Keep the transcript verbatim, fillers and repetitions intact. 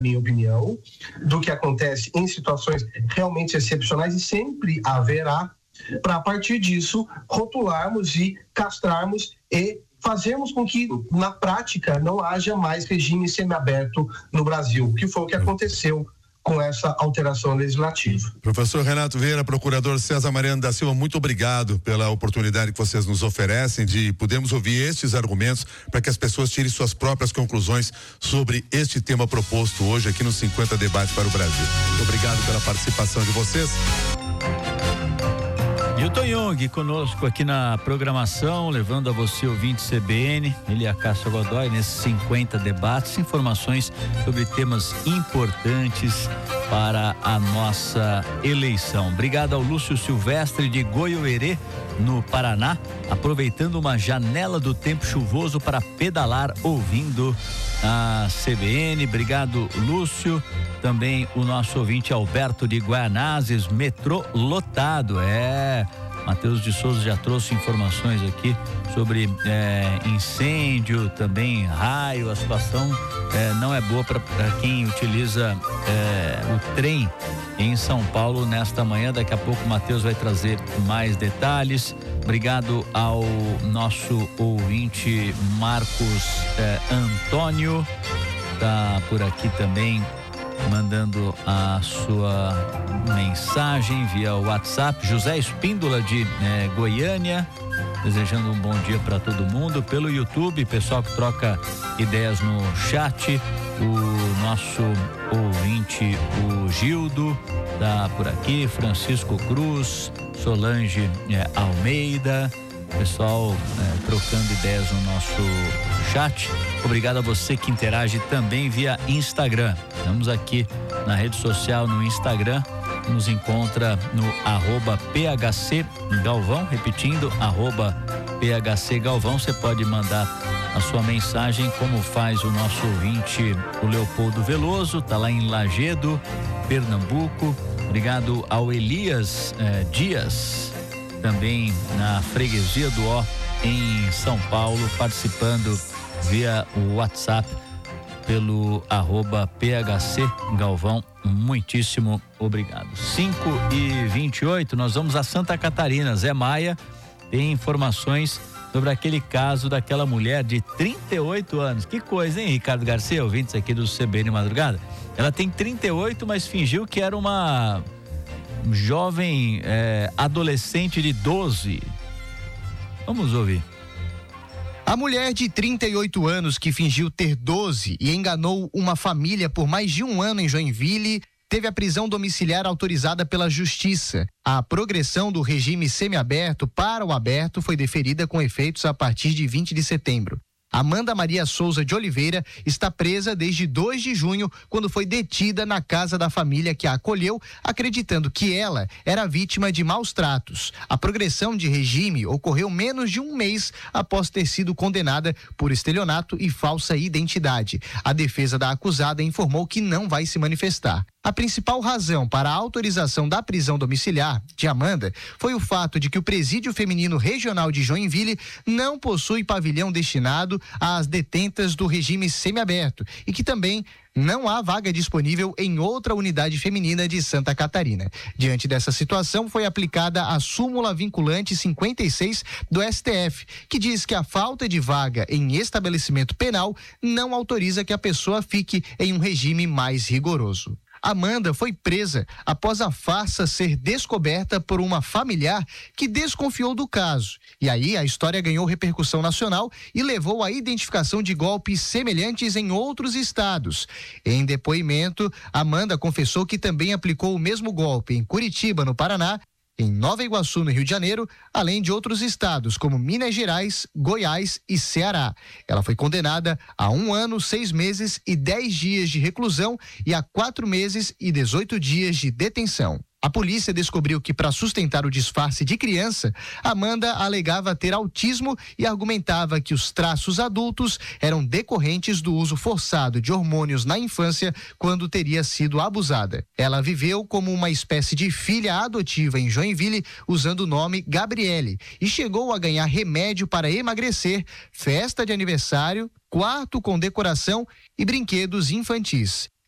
minha opinião, do que acontece em situações realmente excepcionais, e sempre haverá, para a partir disso rotularmos e castrarmos e fazermos com que na prática não haja mais regime semiaberto no Brasil, que foi o que aconteceu com essa alteração legislativa. Professor Renato Vieira, procurador César Mariano da Silva, muito obrigado pela oportunidade que vocês nos oferecem de podermos ouvir estes argumentos para que as pessoas tirem suas próprias conclusões sobre este tema proposto hoje aqui no cinquenta Debates para o Brasil. Muito obrigado pela participação de vocês. Hilton Jung conosco aqui na programação, levando a você, ouvinte C B N, ele e a Cássia Godoy, nesses cinquenta debates, informações sobre temas importantes para a nossa eleição. Obrigado ao Lúcio Silvestre de Goiôerê, no Paraná, aproveitando uma janela do tempo chuvoso para pedalar ouvindo a C B N. Obrigado, Lúcio. Também o nosso ouvinte Alberto de Guaianazes, metrô lotado. É, Matheus de Souza já trouxe informações aqui sobre é, incêndio, também raio. A situação é, não é boa para quem utiliza é, o trem em São Paulo nesta manhã. Daqui a pouco o Matheus vai trazer mais detalhes. Obrigado ao nosso ouvinte Marcos é, Antônio, tá por aqui também mandando a sua mensagem via WhatsApp. José Espíndola de eh, Goiânia, desejando um bom dia para todo mundo. Pelo YouTube, pessoal que troca ideias no chat, o nosso ouvinte, o Gildo, tá por aqui, Francisco Cruz, Solange eh, Almeida, pessoal eh, trocando ideias no nosso chat. Obrigado a você que interage também via Instagram. Estamos aqui na rede social, no Instagram, nos encontra no arroba P H C Galvão, repetindo, arroba P H C Galvão. Você pode mandar a sua mensagem, como faz o nosso ouvinte, o Leopoldo Veloso, tá lá em Lagedo, Pernambuco. Obrigado ao Elias eh, Dias, também na Freguesia do Ó, em São Paulo, participando via o WhatsApp pelo arroba P H C Galvão. Muitíssimo obrigado. cinco e vinte e oito, nós vamos a Santa Catarina. Zé Maia tem informações sobre aquele caso daquela mulher de trinta e oito anos. Que coisa, hein, Ricardo Garcia, ouvintes aqui do C B N Madrugada? Ela tem trinta e oito, mas fingiu que era uma jovem é, adolescente de doze. Vamos ouvir. A mulher de trinta e oito anos que fingiu ter doze e enganou uma família por mais de um ano em Joinville teve a prisão domiciliar autorizada pela Justiça. A progressão do regime semiaberto para o aberto foi deferida com efeitos a partir de vinte de setembro. Amanda Maria Souza de Oliveira está presa desde dois de junho, quando foi detida na casa da família que a acolheu, acreditando que ela era vítima de maus tratos. A progressão de regime ocorreu menos de um mês após ter sido condenada por estelionato e falsa identidade. A defesa da acusada informou que não vai se manifestar. A principal razão para a autorização da prisão domiciliar de Amanda foi o fato de que o Presídio Feminino Regional de Joinville não possui pavilhão destinado às detentas do regime semiaberto e que também não há vaga disponível em outra unidade feminina de Santa Catarina. Diante dessa situação, foi aplicada a súmula vinculante cinquenta e seis do S T F, que diz que a falta de vaga em estabelecimento penal não autoriza que a pessoa fique em um regime mais rigoroso. Amanda foi presa após a farsa ser descoberta por uma familiar que desconfiou do caso. E aí a história ganhou repercussão nacional e levou à identificação de golpes semelhantes em outros estados. Em depoimento, Amanda confessou que também aplicou o mesmo golpe em Curitiba, no Paraná, em Nova Iguaçu, no Rio de Janeiro, além de outros estados como Minas Gerais, Goiás e Ceará. Ela foi condenada a um ano, seis meses e dez dias de reclusão e a quatro meses e dezoito dias de detenção. A polícia descobriu que, para sustentar o disfarce de criança, Amanda alegava ter autismo e argumentava que os traços adultos eram decorrentes do uso forçado de hormônios na infância, quando teria sido abusada. Ela viveu como uma espécie de filha adotiva em Joinville, usando o nome Gabriele, e chegou a ganhar remédio para emagrecer, festa de aniversário, quarto com decoração e brinquedos infantis.